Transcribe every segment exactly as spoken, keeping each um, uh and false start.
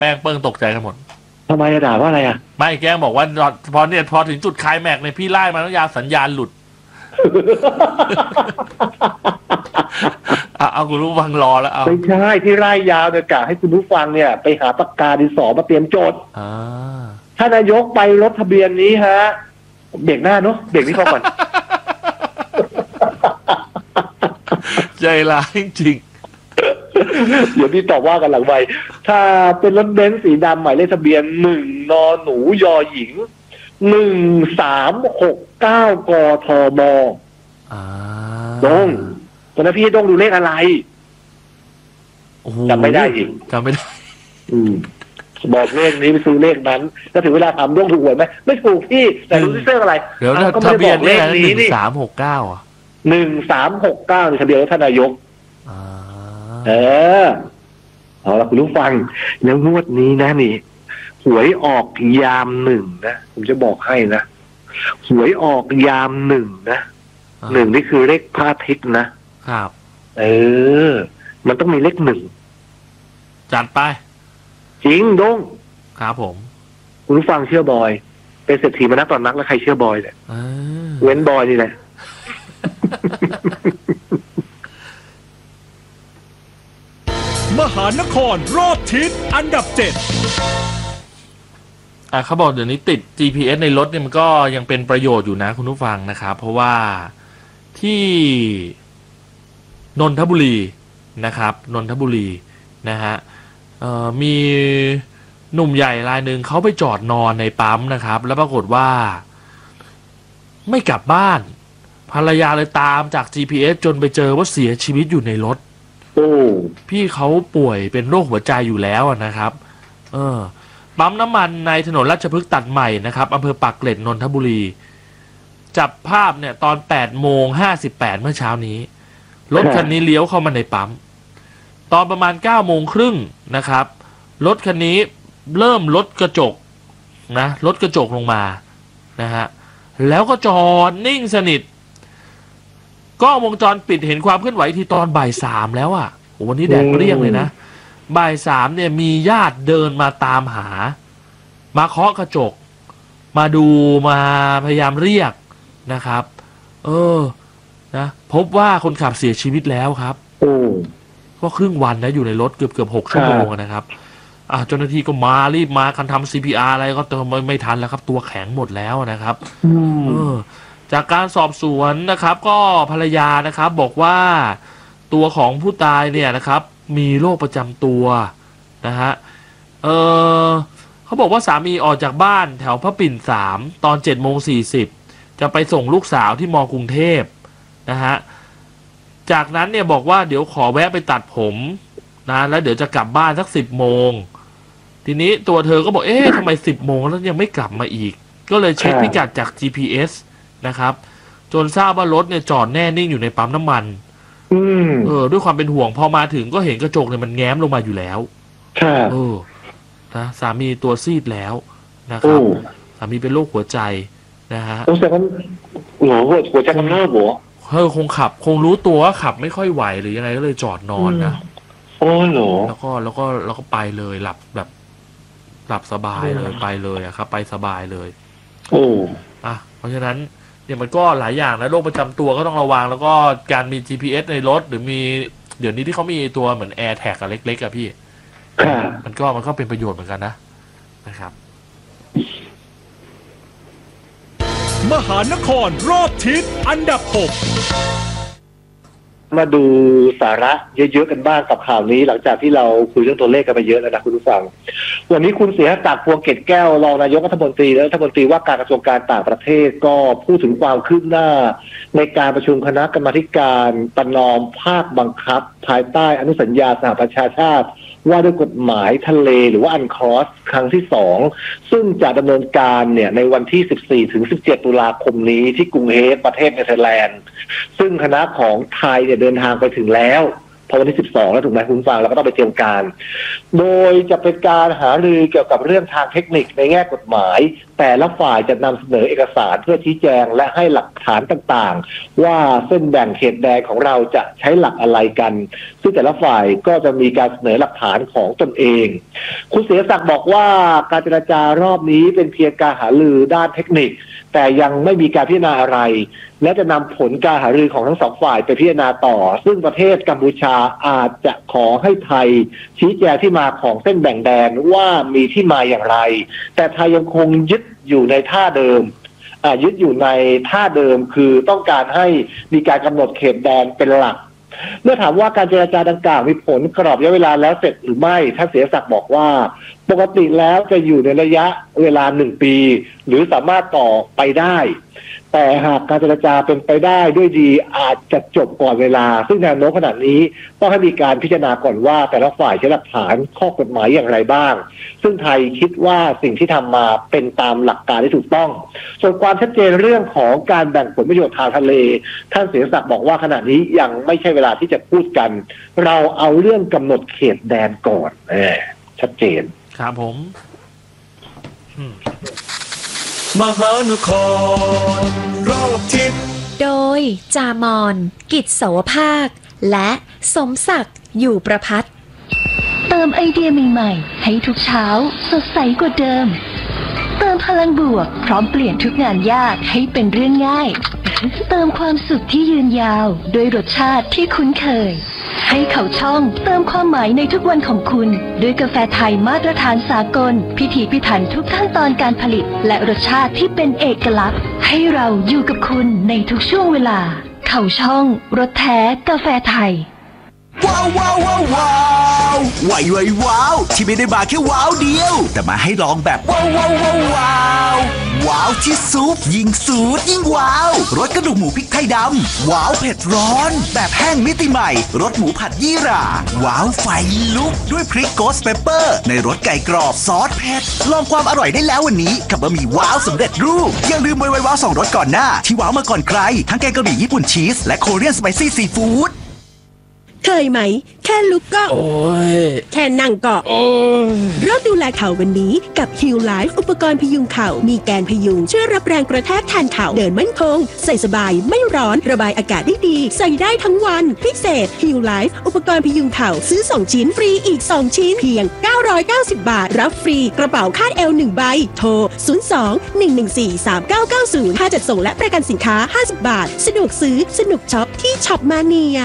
แป้งเปิ้งตกใจกันหมดทำไมด่าว่าอะไรอ่ะไม่แกล้งบอกว่าพอเนี่ยพอถึงจุดคลายแม็กเนี่ยพี่ไล่มาแล้วยาสัญญาณหลุด เอาคุณผู้ฟังรอแล้วเอาไม่ใช่ที่ไล่ยาวเนี่ยกะให้คุณผู้ฟังเนี่ยไปหาปากกาดินสอมาเตรียมโจทย์ถ้านายกไปรถทะเบียนนี้ฮะเบรกหน้าเนาะเบรกนี้เข้าก่อนใจร้ายจริงเดี๋ยวพี่ตอบว่ากันหลังไว้ถ้าเป็นรถเบนซ์สีดำหมายเลขทะเบียนหนึ่งนอหนูยอหญิงหนึ่งสามหกเก้ากทมดงตอนนั้นพี่ต้องดูเลขอะไรจำไม่ได้อีกจำไม่ได้บอกเลขนี้ไปซื้อเลขนั้นถ้าถึงเวลาทำต้องถูกหวยไหมไม่ถูกพี่แต่รู้ที่เสื้ออะไรเดี๋ยวทะเบียนเลขนี้นี่สามหกเก้าอ่ะหนึ่งสามหกเก้าทะเบียนรถท่านนายกเออเอาละคุณผู้ฟังแล้วงวดนี้นะนี่หวยออกยามหนึ่งนะผมจะบอกให้นะหวยออกยามหนึ่งนะหนึ่งนี่คือเลขพระอาทิตย์นะครับเออมันต้องมีเลขหนึ่งจัดไปจริงดงครับผมคุณผู้ฟังเชื่อบอยเป็นเศรษฐีมานักตอนนักแล้วใครเชื่อบอยเนี่ยเว้นบอยนี่แหละมหานครรอบทิศอันดับเจ็ดอ่ะเขาบอกเดี๋ยวนี้ติด จี พี เอส ในรถเนี่ยมันก็ยังเป็นประโยชน์อยู่นะคุณผู้ฟังนะครับเพราะว่าที่นนทบุรีนะครับนนทบุรีนะฮะมีหนุ่มใหญ่รายหนึ่งเขาไปจอดนอนในปั๊มนะครับแล้วปรากฏว่าไม่กลับบ้านภรรยาเลยตามจาก จี พี เอส จนไปเจอว่าเสียชีวิตอยู่ในรถพี่เขาป่วยเป็นโรคหัวใจอยู่แล้วนะครับเออปั๊มน้ำมันในถนนราชพฤกษ์ตัดใหม่นะครับอำเภอปากเกร็ดนนทบุรีจับภาพเนี่ยตอนแปดโมงห้าสิบแปดเมื่อเช้านี้รถคันนี้เลี้ยวเข้ามาในปั๊มตอนประมาณเก้าโมงครึ่งนะครับรถคันนี้เริ่มลดกระจกนะลดกระจกลงมานะฮะแล้วก็จอดนิ่งสนิทกล้องวงจรปิดเห็นความเคลื่อนไหวที่ตอนบ่ายสามแล้วอ่ะโอ้วันนี้แดดเปรี้ยงเลยนะบ่ายสามเนี่ยมีญาติเดินมาตามหามาเคาะกระจกมาดูมาพยายามเรียกนะครับเออนะพบว่าคนขับเสียชีวิตแล้วครับโอ้ก็ครึ่งวันนะอยู่ในรถเกือบเกือบหกชั่วโมงนะครับอ่าเจ้าหน้าที่ก็มารีบมากันทำ ซี พี อาร์ อะไรก็เติมไม่ไม่ทันแล้วครับตัวแข็งหมดแล้วนะครับเออจากการสอบสวนนะครับก็ภรรยานะครับบอกว่าตัวของผู้ตายเนี่ยนะครับมีโรคประจำตัวนะฮะเออเขาบอกว่าสามีออกจากบ้านแถวพระปิ่นสามตอนเจ็ดโมงสี่สิบจะไปส่งลูกสาวที่ม.กรุงเทพนะฮะจากนั้นเนี่ยบอกว่าเดี๋ยวขอแวะไปตัดผมนะแล้วเดี๋ยวจะกลับบ้านสักสิบโมงทีนี้ตัวเธอก็บอกเอ๊ะทำไมสิบโมงแล้วยังไม่กลับมาอีกก็เลยเช็คพิกัดจาก จี พี เอส นะครับจนทราบว่ารถเนี่ยจอดแน่นิ่งอยู่ในปั๊มน้ำมันเออด้วยความเป็นห่วงพอมาถึงก็เห็นกระจกเนี่ยมันแง้มลงมาอยู่แล้วเออนะสามีตัวซีดแล้วนะครับสามีเป็นโรคหัวใจนะฮะต้องแสดงว่าหัวหัวใจกำเริบหัวเฮ้ยคงขับคงรู้ตัวว่าขับไม่ค่อยไหวหรือยังไงก็เลยจอดนอนนะโอ้โหแล้วก็แล้วก็แล้วก็ไปเลยหลับแบบหลับสบายเลยไปเลยอะครับไปสบายเลยโอ้อ่ะเพราะฉะนั้นเนี่ยมันก็หลายอย่างนะโรคประจำตัวก็ต้องระวังแล้วก็การมี จี พี เอส ในรถหรือมีเดี๋ยวนี้ที่เขามีตัวเหมือน AirTag อะเล็กๆอะพี่มันก็มันก็เป็นประโยชน์เหมือนกันนะนะครับมหานครรอบทิศอันดับหกมาดูสาระเยอะๆกันบ้างกับข่าวนี้หลังจากที่เราคุยเรื่องตัวเลขกันไปเยอะแล้วนะคุณผู้ฟังวันนี้คุณเสียศักดิ์พวงเกตแก้วรองนายกรัฐมนตรีและรัฐมนตรีว่าการกระทรวงการต่างประเทศก็พูดถึงความคืบหน้าในการประชุมคณะกรรมาธิการประนอมภาคบังคับภายใต้อนุสัญญาสหประชาชาติว่าด้วยกฎหมายทะเลหรือว่าอันครอสครั้งที่สองซึ่งจะดำเนินการเนี่ยในวันที่สิบสี่ถึงสิบเจ็ดตุลาคมนี้ที่กรุงเฮกประเทศเนเธอร์แลนด์ซึ่งคณะของไทยเนี่ยเดินทางไปถึงแล้วพอวันที่สิบสองแล้วถูกไหมคุณฟังเราก็ต้องไปเตรียมการโดยจะเป็นการหารือเกี่ยวกับเรื่องทางเทคนิคในแง่กฎหมายแต่ละฝ่ายจะนำเสนอเอกสารเพื่อชี้แจงและให้หลักฐานต่างๆว่าเส้นแบ่งเขตแดนของเราจะใช้หลักอะไรกันซึ่งแต่ละฝ่ายก็จะมีการเสนอหลักฐานของตนเองคุณเสียศักดิ์บอกว่าการเจรจารอบนี้เป็นเพียงการหารือด้านเทคนิคแต่ยังไม่มีการพิจารณาอะไรและจะนำผลการหารือของทั้งสองฝ่ายไปพิจารณาต่อซึ่งประเทศกัมพูชาอาจจะขอให้ไทยชี้แจงที่มาของเส้นแบ่งแดนว่ามีที่มาอย่างไรแต่ไทยยังคงยึดอยู่ในท่าเดิมอ่ายึดอยู่ในท่าเดิมคือต้องการให้มีการกำหนดเขตแดนเป็นหลักเมื่อถามว่าการเจรจาดังกล่าวมีผลกรอบระยะเวลาแล้วเสร็จหรือไม่ท่านเสียศักดิ์บอกว่าปกติแล้วจะอยู่ในระยะเวลาหนึ่งปีหรือสามารถต่อไปได้แต่หากการเจรจาเป็นไปได้ด้วยดีอาจจะจบก่อนเวลาซึ่งแนวโน้มขนาดนี้ต้องให้มีการพิจารณาก่อนว่าแต่ละฝ่ายใช้หลักฐานข้อกฎหมายอย่างไรบ้างซึ่งไทยคิดว่าสิ่งที่ทำมาเป็นตามหลักการที่ถูกต้องส่วนความชัดเจนเรื่องของการแบ่งผลประโยชน์ทางทะเลท่านเสียศักดิ์บอกว่าขณะนี้ยังไม่ใช่เวลาที่จะพูดกันเราเอาเรื่องกำหนดเขตแดนก่อนเออชัดเจนครับผมมหานครรอบทิศโดยจามอนกิจเสาวภาคและสมศักดิ์อยู่ประภัตเติมไอเดียใหม่ๆให้ทุกเช้าสดใสกว่าเดิมเติมพลังบวกพร้อมเปลี่ยนทุกงานยากให้เป็นเรื่องง่ายเติมความสุขที่ยืนยาวด้วยรสชาติที่คุ้นเคยให้เขาช่องเติมความหมายในทุกวันของคุณด้วยกาแฟไทยมาตรฐานสากลพิถีพิถันทุกขั้นตอนการผลิตและรสชาติที่เป็นเอกลักษณ์ให้เราอยู่กับคุณในทุกช่วงเวลาเขาช่องรสแท้กาแฟไทยว้าวว้าวว้าวว้าวว้าวว้าวที่ไม่ได้มาแค่ว้าวเดียวแต่มาให้ลองแบบว้าวว้าวว้าวว้าวว้าวที่ซุปยิ่งสูดยิ่งว้าวรสกระดูกหมูพริกไทยดำว้าวเผ็ดร้อนแบบแห้งมิติใหม่รสหมูผัดยี่หร่าว้าวไฟลุกด้วยพริกโกสเปปเปอร์ในรสไก่กรอบซอสเผ็ดลองความอร่อยได้แล้ววันนี้กับบะหมี่ว้าวสำเร็จรูปอย่าลืมไวๆว้าวสองรสก่อนหน้าที่ว้าวมาก่อนใครทั้งแกงกะหรี่ญี่ปุ่นชีสและโคเรียนสไปซี่ซีฟู้ดเคยไหมแค่ลุกก็โอ้ยแค่นั่งก็โอ้ยเริ่มดูแลเข่าวันนี้กับ Heal Life อุปกรณ์พยุงเข่ามีแกนพยุงช่วยรับแรงกระแทกแทนเข่าเดินมั่นคงใส่สบายไม่ร้อนระบายอากาศได้ดีใส่ได้ทั้งวันพิเศษ Heal Life อุปกรณ์พยุงเข่าซื้อสองชิ้นฟรีอีกสองชิ้นเพียงเก้าร้อยเก้าสิบบาทรับฟรีกระเป๋าคาดเอวหนึ่งใบโทรศูนย์ สอง หนึ่ง หนึ่ง สี่ สาม เก้า เก้า ศูนย์ค่าจัดส่งและประกันสินค้าห้าสิบบาทสะดวกซื้อสนุกช็อปที่ช็อปมาเนีย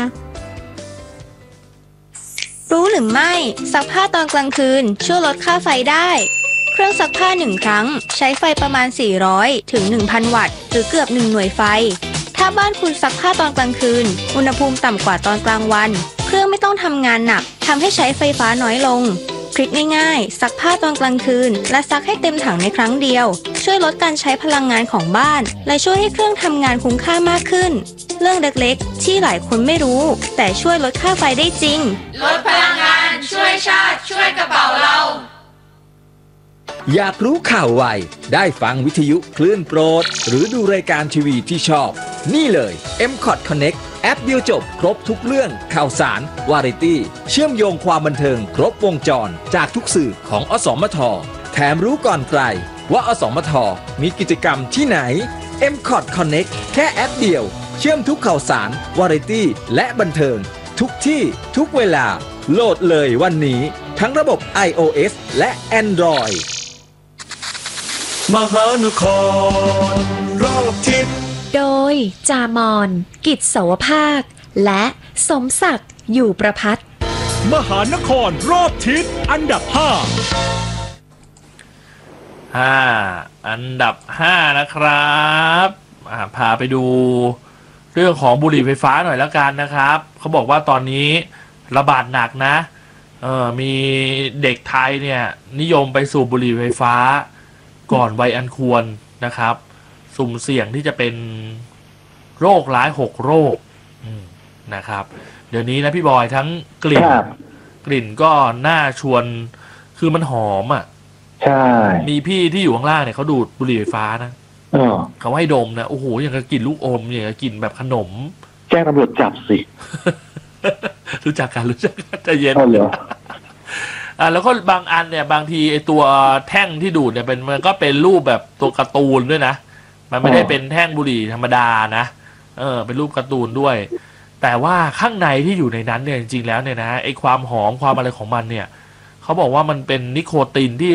รู้หรือไม่ซักผ้าตอนกลางคืนช่วยลดค่าไฟได้เครื่องซักผ้าหนึ่งครั้งใช้ไฟประมาณสี่ร้อยถึง หนึ่งพัน วัตต์หรือเกือบหนึ่งหน่วยไฟถ้าบ้านคุณซักผ้าตอนกลางคืนอุณหภูมิต่ำกว่าตอนกลางวันเครื่องไม่ต้องทำงานหนักทำให้ใช้ไฟฟ้าน้อยลงทริคง่ายๆซักผ้าตอนกลางคืนและซักให้เต็มถังในครั้งเดียวช่วยลดการใช้พลังงานของบ้านและช่วยให้เครื่องทำงานคุ้มค่ามากขึ้นเรื่องเล็กๆที่หลายคนไม่รู้แต่ช่วยลดค่าไฟได้จริงลดพลังงานช่วยชาติช่วยกระเป๋าเราอยากรู้ข่าวไวได้ฟังวิทยุคลื่นโปรดหรือดูรายการทีวีที่ชอบนี่เลย เอ็ม คอท Connect แอปเดียวจบครบทุกเรื่องข่าวสารวาไรตี้เชื่อมโยงความบันเทิงครบวงจรจากทุกสื่อของอสมทแถมรู้ก่อนใครว่าอสมทมีกิจกรรมที่ไหน เอ็ม คอท Connect แค่แอปเดียวเชื่อมทุกข่าวสารวาไรตี้และบันเทิงทุกที่ทุกเวลาโหลดเลยวันนี้ทั้งระบบ iOS และ Android มหานครรอบทิศโดยจามอนกิจเสาวภาคและสมศักดิ์อยู่ประภัตมหานครรอบทิศอันดับห้าห้าอันดับห้านะครับพาไปดูเรื่องของบุหรี่ไฟฟ้าหน่อยแล้วกันนะครับเขาบอกว่าตอนนี้ระบาดหนักนะเออมีเด็กไทยเนี่ยนิยมไปสูบบุหรี่ไฟฟ้าก่อนวัยอันควรนะครับสุ่มเสี่ยงที่จะเป็นโรคร้ายหกโรคนะครับเดี๋ยวนี้นะพี่บอยทั้งกลิ่นกลิ่นก็น่าชวนคือมันหอมอ่ะใช่มีพี่ที่อยู่ข้างล่างเนี่ยเขาดูดบุหรี่ไฟฟ้านะเขาให้ดมนะโอ้โหอย่างกับกลิ่นลูกอมอย่างกับกลิ่นแบบขนมแจ้งตำรวจจับสิรู้จักกันรู้จักกันใจเย็นเอาเหรออ่าแล้วก็บางอันเนี่ยบางทีไอตัวแท่งที่ดูดเนี่ยเป็นมันก็เป็นรูปแบบตัวการ์ตูนด้วยนะมันไม่ได้เป็นแท่งบุหรี่ธรรมดานะเออเป็นรูปการ์ตูนด้วยแต่ว่าข้างในที่อยู่ในนั้นเนี่ยจริงๆแล้วเนี่ยนะไอความหอมความอะไรของมันเนี่ยเขาบอกว่ามันเป็นนิโคตินที่